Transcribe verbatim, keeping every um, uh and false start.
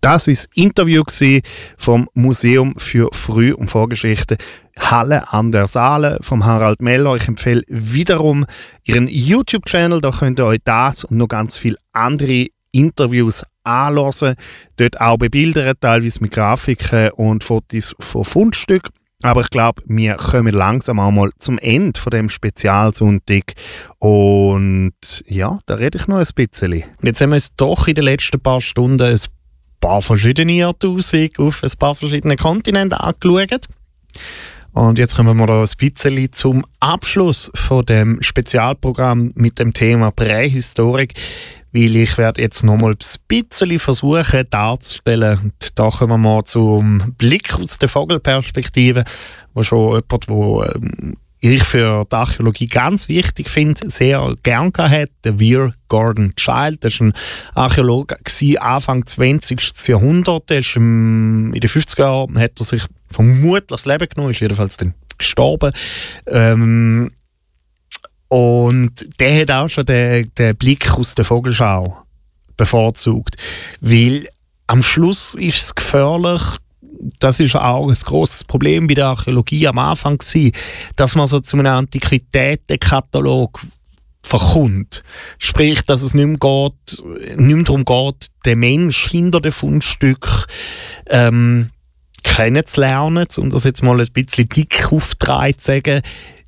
Das war das Interview vom Museum für Früh- und Vorgeschichte Halle an der Saale vom Harald Meller. Ich empfehle wiederum Ihren YouTube-Channel, da könnt ihr euch das und noch ganz viele andere Interviews anhören. Dort auch bebildert, teilweise mit Grafiken und Fotos von Fundstücken. Aber ich glaube, wir kommen langsam auch mal zum Ende von dem Spezialsonntag. Und ja, da rede ich noch ein bisschen. Jetzt haben wir uns doch in den letzten paar Stunden ein paar verschiedene Jahrtausende auf ein paar verschiedene Kontinente angeschaut. Und jetzt kommen wir noch ein bisschen zum Abschluss von dem Spezialprogramm mit dem Thema Prähistorik. Weil ich werde jetzt noch mal ein bisschen versuchen darzustellen. Und da kommen wir mal zum Blick aus der Vogelperspektive, wo schon jemand, wo ähm, ich für die Archäologie ganz wichtig finde, sehr gern gehabt, der Weir Gordon Childe. Das war ein Archäologe Anfang zwanzigsten Jahrhundert. Der ist, ähm, in den fünfziger Jahren hat er sich vermutlich das Leben genommen, ist jedenfalls dann gestorben. Ähm, Und der hat auch schon den, den Blick aus der Vogelschau bevorzugt. Weil am Schluss ist es gefährlich, das ist auch ein grosses Problem bei der Archäologie am Anfang gewesen, dass man so zu einem Antiquitätenkatalog verkommt. Sprich, dass es nicht mehr, geht, nicht mehr darum geht, den Mensch hinter dem Fundstück ähm, kennenzulernen, um das jetzt mal ein bisschen dick aufgetragen zu sagen.